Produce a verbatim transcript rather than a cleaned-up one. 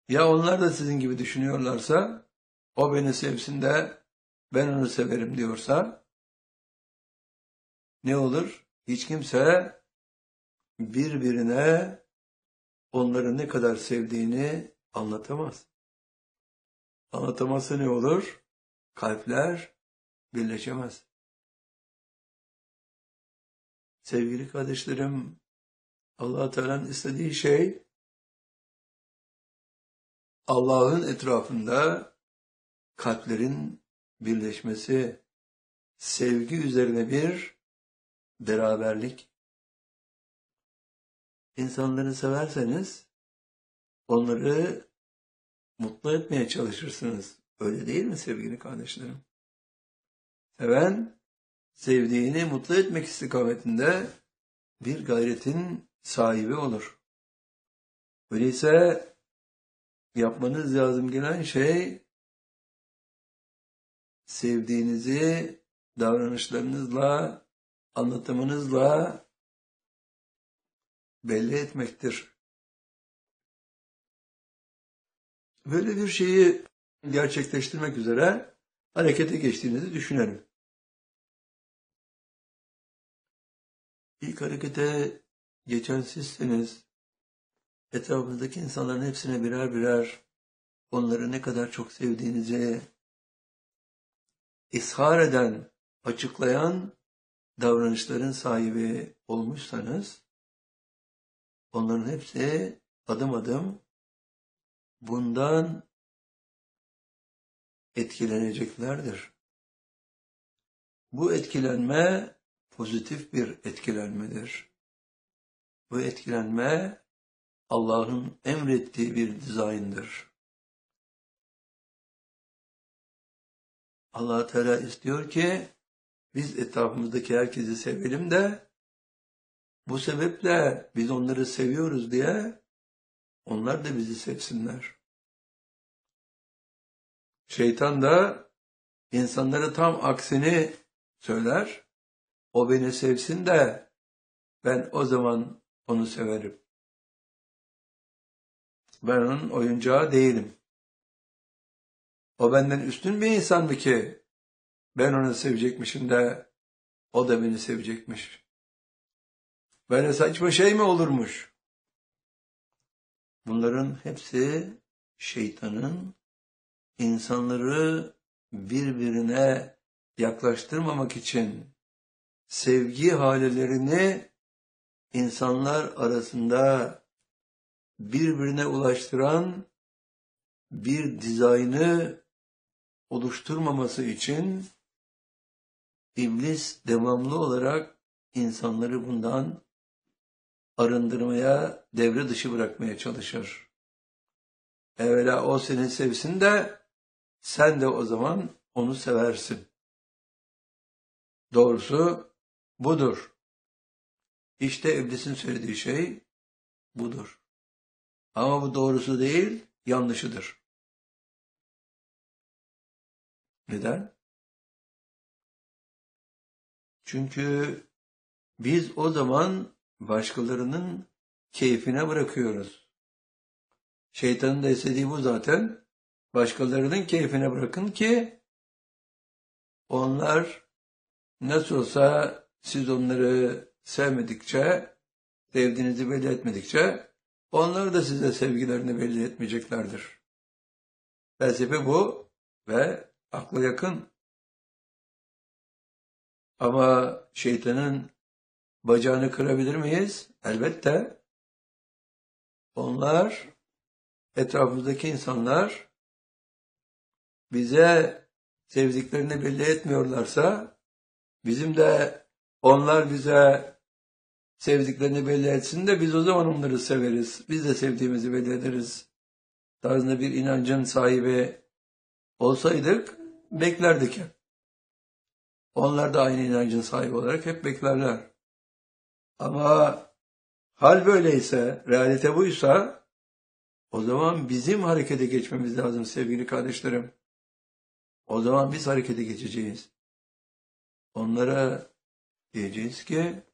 Ya onlar da sizin gibi düşünüyorlarsa, o beni sevsin de ben onu severim diyorsa, ne olur? Hiç kimse birbirine onları ne kadar sevdiğini anlatamaz. Anlatamazsa ne olur? Kalpler birleşemez. Sevgili kardeşlerim, Allah Teala'nın istediği şey, Allah'ın etrafında kalplerin birleşmesi, sevgi üzerine bir beraberlik. İnsanları severseniz, onları mutlu etmeye çalışırsınız. Öyle değil mi sevgili kardeşlerim? Seven, sevdiğini mutlu etmek istikametinde bir gayretin sahibi olur. Öyleyse yapmanız lazım gelen şey, sevdiğinizi davranışlarınızla, anlatımınızla belli etmektir. Böyle bir şeyi gerçekleştirmek üzere harekete geçtiğinizi düşünelim. İlk harekete geçen sizseniz, etrafınızdaki insanların hepsine birer birer onları ne kadar çok sevdiğinizi ishar eden, açıklayan davranışların sahibi olmuşsanız, onların hepsi adım adım bundan etkileneceklerdir. Bu etkilenme pozitif bir etkilenmedir. Bu etkilenme Allah'ın emrettiği bir dizayndır. Allah Teala istiyor ki biz etrafımızdaki herkesi sevelim de bu sebeple biz onları seviyoruz diye onlar da bizi sevsinler. Şeytan da insanlara tam aksini söyler. O beni sevsin de ben o zaman onu severim. Ben onun oyuncağı değilim. O benden üstün bir insan mı ki ben onu sevecekmişim de o da beni sevecekmiş. Böyle saçma şey mi olurmuş? Bunların hepsi şeytanın insanları birbirine yaklaştırmamak için sevgi halelerini insanlar arasında birbirine ulaştıran bir dizaynı oluşturmaması için iblis devamlı olarak insanları bundan arındırmaya, devre dışı bırakmaya çalışır. Evvela o seni sevsin de sen de o zaman onu seversin. Doğrusu budur. İşte iblisin söylediği şey budur. Ama bu doğrusu değil, yanlışıdır. Neden? Çünkü biz o zaman başkalarının keyfine bırakıyoruz. Şeytanın da istediği bu zaten. Başkalarının keyfine bırakın ki onlar nasıl olsa siz onları sevmedikçe, sevdiğinizi belli etmedikçe onlar da size sevgilerini belli etmeyeceklerdir. Felsefe bu ve akla yakın. Ama şeytanın bacağını kırabilir miyiz? Elbette. Onlar, etrafımızdaki insanlar bize sevdiklerini belli etmiyorlarsa, bizim de onlar bize sevdiklerini belli etsin de biz o zaman onları severiz. Biz de sevdiğimizi belli ederiz. Tarzında bir inancın sahibi olsaydık beklerdik. Onlar da aynı inancın sahibi olarak hep beklerler. Ama hal böyleyse, realite buysa, o zaman bizim harekete geçmemiz lazım sevgili kardeşlerim. O zaman biz harekete geçeceğiz. Onlara diyeceğiz ki,